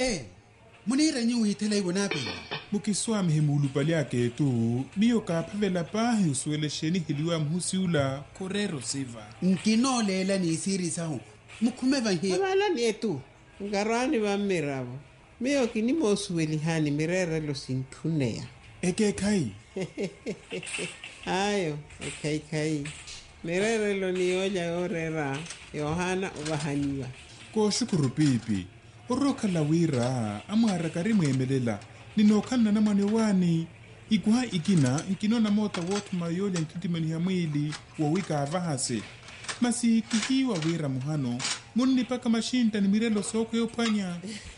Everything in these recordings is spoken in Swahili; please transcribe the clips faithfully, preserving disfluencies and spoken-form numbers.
Eh, munira nyu hitela ibona pele. Mukiswami hemulupali yake tu, biyo kapavela pahi usuelesheni hiliwa mhusiula. Korero siva. Nkinolela ni siri sahu. Mukumeva hie. Wala ni etu. Ngarani wa mirabo. Miyo kinimo usueli hani mirere lo sintunea. Eke kai. Ayo, eke kai. Mirere lo ni oja orera. Yohana ubahaniwa. Ko shukuru pipi. Oroka la wira, amara karimu emelela. Ninokana na mwane wani. Ikuha ikina, nkinona mota wotu mayoja nkitimani ya mwili. Wawika avahase. Masi kihiwa wira muhano. Muni paka mashinta ni mirelo soko yopanya.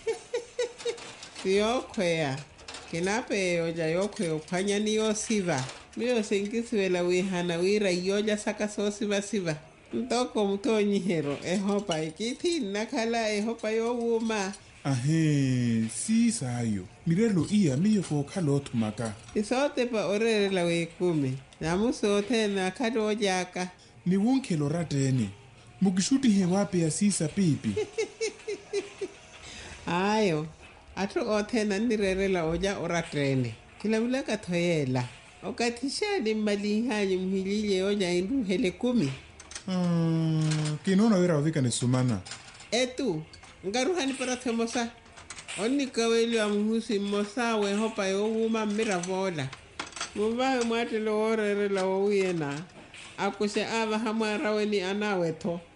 Siyokwea. Kinape yoja yokwe upanya ni yosiva. Miyo singisiwela wihana wira yoja saka so siva siva. Ntoko mtonyi hero ehopa ikiti nakala ehopa yo wuma. Ahe, si sayo. Mirelo iya miyo kokalo tumaka. Isote pa orere la wekumi. Namusote na kado jaka. Ni wonke loratene. Mukishuti hewape ya sisa pipi. Ayo. Atro ote na nirere la oja oratene. Kila wula katoyela. Okatisha ni malihanyi mhilile oja indu hele kumi. Hmm, kinona wira wavika ni sumana. Etu, ngaruhani para temosa. Oni kaweli wa mhusi mosa we hopa yo wuma miravola. Mubawe mwate lo orere la wawiyena. Akuse ava hamara weni anaweto.